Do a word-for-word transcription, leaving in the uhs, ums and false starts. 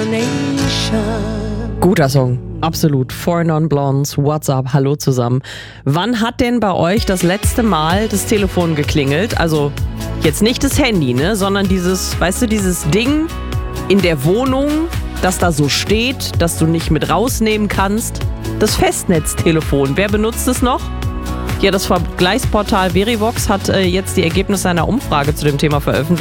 nation. Guter Song, absolut. Four Non Blondes, What's Up, hallo zusammen. Wann hat denn bei euch das letzte Mal das Telefon geklingelt? Also jetzt nicht das Handy, ne, sondern dieses, weißt du, dieses Ding in der Wohnung, das da so steht, das du nicht mit rausnehmen kannst. Das Festnetztelefon, wer benutzt es noch? Ja, das Vergleichsportal Verivox hat äh, jetzt die Ergebnisse einer Umfrage zu dem Thema veröffentlicht.